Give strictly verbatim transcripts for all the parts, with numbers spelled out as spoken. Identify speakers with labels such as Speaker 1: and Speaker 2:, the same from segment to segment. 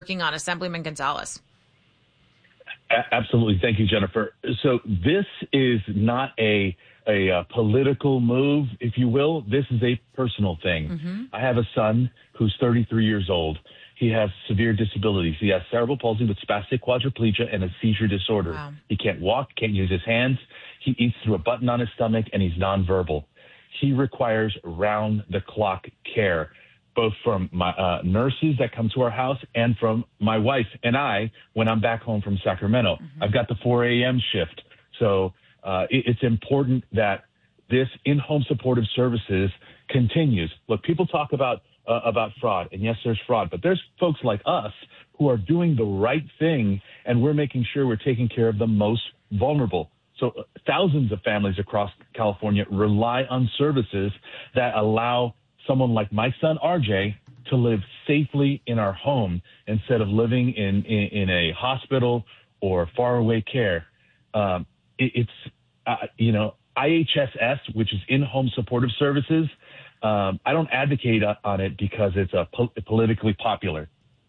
Speaker 1: working on, Assemblyman Gonzalez.
Speaker 2: Absolutely. Thank you, Jennifer. So this is not a, a, a political move, if you will. This is a personal thing. Mm-hmm. I have a son who's thirty-three years old. He has severe disabilities. He has cerebral palsy with spastic quadriplegia and a seizure disorder. Wow. He can't walk, can't use his hands. He eats through a button on his stomach, and he's nonverbal. He requires round-the-clock care, both from my uh, nurses that come to our house and from my wife and I when I'm back home from Sacramento. Mm-hmm. I've got the four a.m. shift. So uh, it, it's important that this in-home supportive services continues. Look, people talk about uh, about fraud, and yes, there's fraud, but there's folks like us who are doing the right thing, and we're making sure we're taking care of the most vulnerable. So uh, thousands of families across California rely on services that allow someone like my son, R J, to live safely in our home instead of living in, in, in a hospital or faraway care. Um, it, it's, uh, you know, I H S S, which is in-home supportive services. Um, I don't advocate on it because it's a po- politically popular.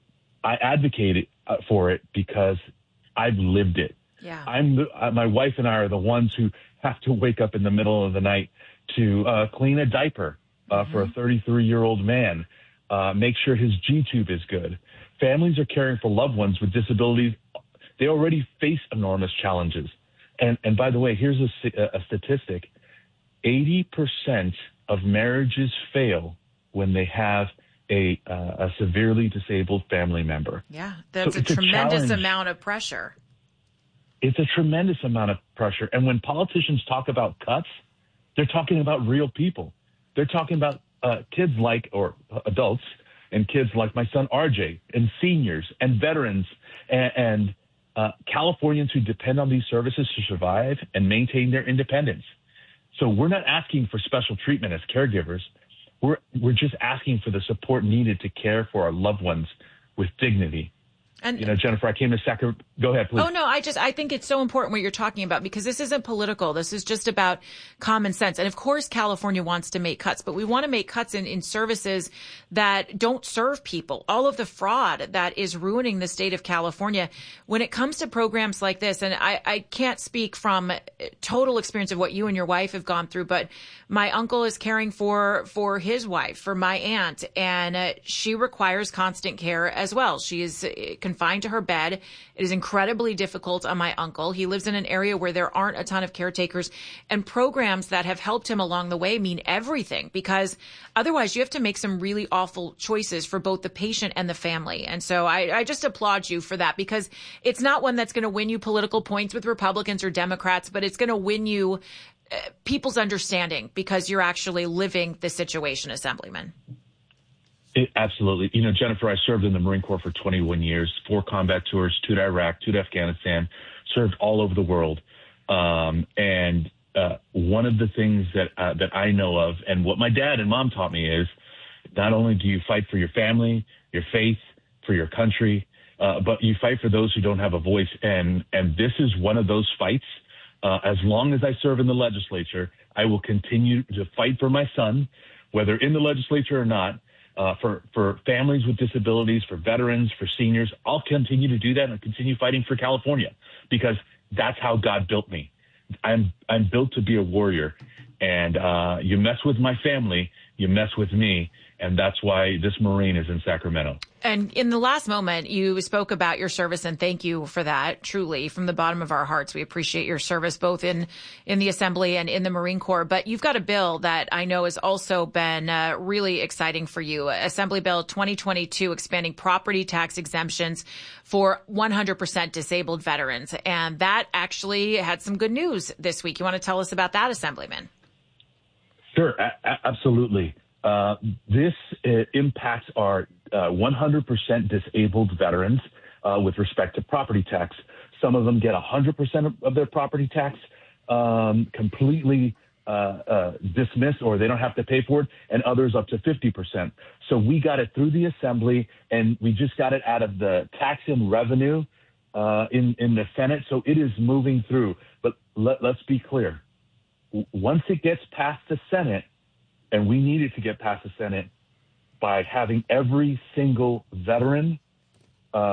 Speaker 2: I advocate it, uh, for it because I've lived it.
Speaker 1: Yeah.
Speaker 2: I'm the, uh, my wife and I are the ones who have to wake up in the middle of the night to uh, clean a diaper uh, mm-hmm. for a thirty-three-year-old man, uh, make sure his G-tube is good. Families are caring for loved ones with disabilities. They already face enormous challenges. And, and by the way, here's a, a statistic. eighty percent of marriages fail when they have a, uh, a severely disabled family member.
Speaker 1: Yeah, that's so a tremendous
Speaker 2: a
Speaker 1: amount of pressure.
Speaker 2: It's a tremendous amount of pressure. And when politicians talk about cuts, they're talking about real people. They're talking about uh, kids like, or adults, and kids like my son R J, and seniors, and veterans, and, and uh, Californians who depend on these services to survive and maintain their independence. So we're not asking for special treatment as caregivers. We're, we're just asking for the support needed to care for our loved ones with dignity. And, you know, Jennifer, I came to Sacramento. Go ahead, please.
Speaker 1: Oh, no, I just I think it's so important what you're talking about, because this isn't political. This is just about common sense. And of course, California wants to make cuts, but we want to make cuts in, in services that don't serve people. All of the fraud that is ruining the state of California when it comes to programs like this. And I, I can't speak from total experience of what you and your wife have gone through, but my uncle is caring for for his wife, for my aunt, and uh, she requires constant care as well. She is confined to her bed. It is incredibly difficult on my uncle. He lives in an area where there aren't a ton of caretakers, and programs that have helped him along the way mean everything, because otherwise you have to make some really awful choices for both the patient and the family. And so I, I just applaud you for that, because it's not one that's going to win you political points with Republicans or Democrats, but it's going to win you uh, people's understanding, because you're actually living the situation, Assemblyman.
Speaker 2: It, absolutely. You know, Jennifer, I served in the Marine Corps for twenty-one years, four combat tours, two to Iraq, two to Afghanistan, served all over the world. Um, and uh, one of the things that uh, that I know of, and what my dad and mom taught me, is not only do you fight for your family, your faith, for your country, uh, but you fight for those who don't have a voice. And, and this is one of those fights. Uh, as long as I serve in the legislature, I will continue to fight for my son, whether in the legislature or not. Uh, for, for families with disabilities, for veterans, for seniors. I'll continue to do that and continue fighting for California, because that's how God built me. I'm I'm built to be a warrior, and uh, you mess with my family, you mess with me, and that's why this Marine is in Sacramento.
Speaker 1: And in the last moment, you spoke about your service, and thank you for that, truly, from the bottom of our hearts. We appreciate your service, both in, in the Assembly and in the Marine Corps. But you've got a bill that I know has also been uh, really exciting for you. Assembly Bill twenty twenty-two, expanding property tax exemptions for one hundred percent disabled veterans. And that actually had some good news this week. You want to tell us about that, Assemblyman?
Speaker 2: Sure, a- absolutely. Uh, this uh, impacts our uh, one hundred percent disabled veterans uh, with respect to property tax. Some of them get one hundred percent of, of their property tax um, completely uh, uh, dismissed, or they don't have to pay for it, and others up to fifty percent. So we got it through the Assembly, and we just got it out of the tax and revenue uh, in, in the Senate. So it is moving through. But let, let's be clear. Once it gets past the Senate, and we needed to get past the Senate by having every single veteran